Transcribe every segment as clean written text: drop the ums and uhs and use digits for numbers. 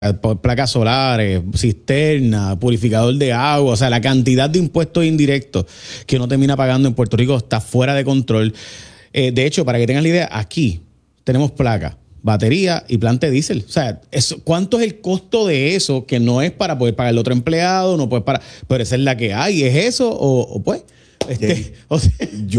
Placas solares, cisterna, purificador de agua, o sea, la cantidad de impuestos indirectos que uno termina pagando en Puerto Rico está fuera de control. De hecho, para que tengan la idea, aquí tenemos placas, batería y planta de diésel. O sea, ¿cuánto es el costo de eso que no es para poder pagar el otro empleado, no puedes para, pero esa es la que hay, ¿es eso? O pues, o sea.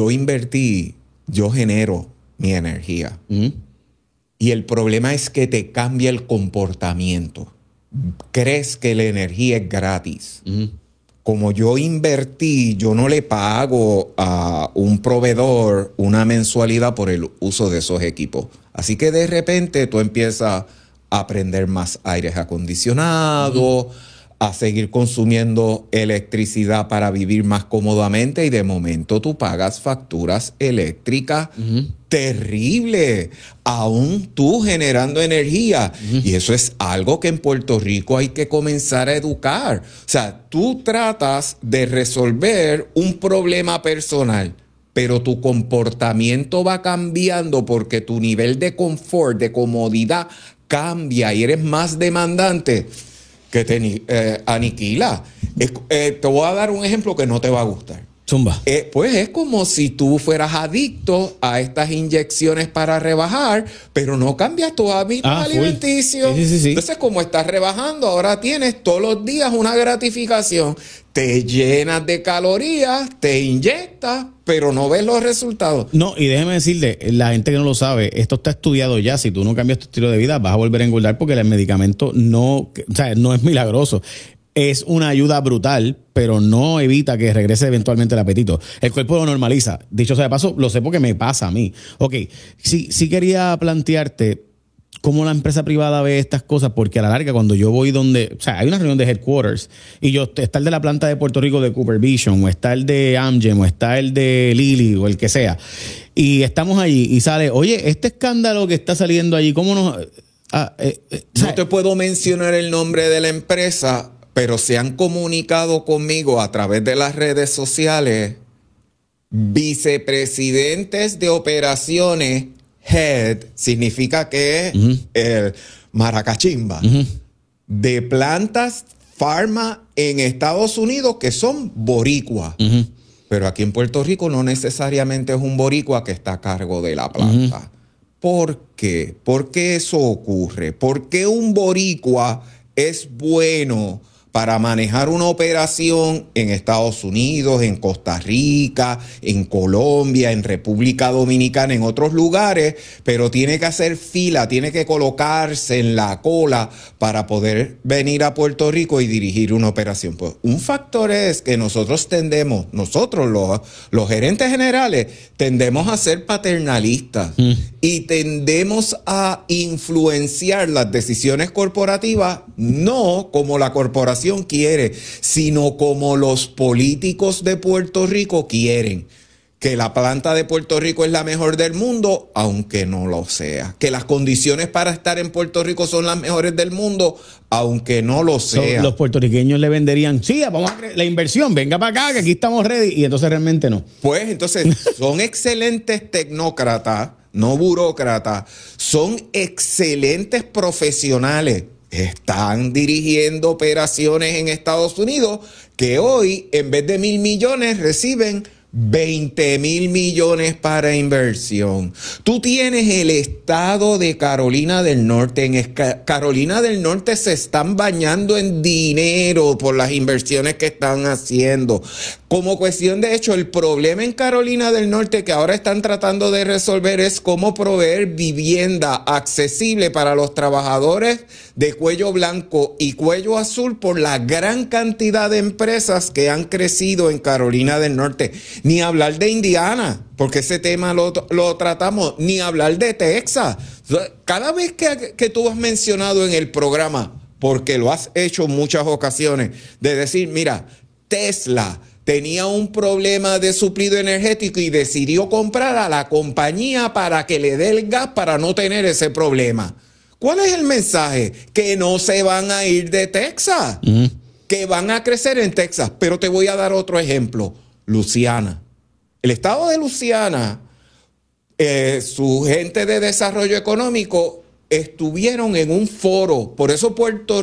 Yo genero mi energía. Y el problema es que te cambia el comportamiento. Crees que la energía es gratis. Como yo invertí, yo no le pago a un proveedor una mensualidad por el uso de esos equipos. Así que de repente tú empiezas a prender más aires acondicionados, a seguir consumiendo electricidad para vivir más cómodamente y de momento tú pagas facturas eléctricas terribles, aún tú generando energía. Y eso es algo que en Puerto Rico hay que comenzar a educar. O sea, tú tratas de resolver un problema personal, pero tu comportamiento va cambiando porque tu nivel de confort, de comodidad cambia y eres más demandante, que te aniquila. Te voy a dar un ejemplo que no te va a gustar. Zumba. Pues es como si tú fueras adicto a estas inyecciones para rebajar, pero no cambias tus hábitos alimenticios. Sí. Entonces, como estás rebajando, ahora tienes todos los días una gratificación. Te llenas de calorías, te inyectas, pero no ves los resultados. No, y déjeme decirle, la gente que no lo sabe, esto está estudiado ya. Si tú no cambias tu estilo de vida, vas a volver a engordar porque el medicamento no es milagroso. Es una ayuda brutal, pero no evita que regrese eventualmente el apetito. El cuerpo lo normaliza. Dicho sea de paso, lo sé porque me pasa a mí. Ok, sí quería plantearte cómo la empresa privada ve estas cosas, porque a la larga, cuando yo voy hay una reunión de headquarters y está el de la planta de Puerto Rico de Cooper Vision, o está el de Amgen, o está el de Lilly, o el que sea, y estamos allí y sale, oye, este escándalo que está saliendo allí, ¿cómo nos...? No te puedo mencionar el nombre de la empresa, pero se han comunicado conmigo a través de las redes sociales vicepresidentes de operaciones, head, significa que es el maracachimba, de plantas pharma en Estados Unidos que son boricuas. Pero aquí en Puerto Rico no necesariamente es un boricua que está a cargo de la planta. ¿Por qué? ¿Por qué eso ocurre? ¿Por qué un boricua es bueno para manejar una operación en Estados Unidos, en Costa Rica, en Colombia, en República Dominicana, en otros lugares, pero tiene que hacer fila, tiene que colocarse en la cola para poder venir a Puerto Rico y dirigir una operación? Pues un factor es que nosotros los gerentes generales, tendemos a ser paternalistas y tendemos a influenciar las decisiones corporativas, no como la corporación quiere, sino como los políticos de Puerto Rico quieren. Que la planta de Puerto Rico es la mejor del mundo, aunque no lo sea. Que las condiciones para estar en Puerto Rico son las mejores del mundo, aunque no lo sea. Los puertorriqueños le venderían, sí, vamos a la inversión, venga para acá, que aquí estamos ready, y entonces realmente no. Pues entonces son excelentes tecnócratas, no burócratas, son excelentes profesionales. Están dirigiendo operaciones en Estados Unidos que hoy, en vez de 1,000 millones, reciben 20,000 millones para inversión. Tú tienes el estado de Carolina del Norte. En Carolina del Norte se están bañando en dinero por las inversiones que están haciendo. Como cuestión de hecho, el problema en Carolina del Norte que ahora están tratando de resolver es cómo proveer vivienda accesible para los trabajadores de cuello blanco y cuello azul por la gran cantidad de empresas que han crecido en Carolina del Norte. Ni hablar de Indiana, porque ese tema lo tratamos, ni hablar de Texas. Cada vez que tú has mencionado en el programa, porque lo has hecho en muchas ocasiones, de decir, mira, Tesla tenía un problema de suplido energético y decidió comprar a la compañía para que le dé el gas para no tener ese problema. ¿Cuál es el mensaje? Que no se van a ir de Texas, que van a crecer en Texas. Pero te voy a dar otro ejemplo. Luisiana. El estado de Luisiana, su gente de desarrollo económico estuvieron en un foro. Por eso Puerto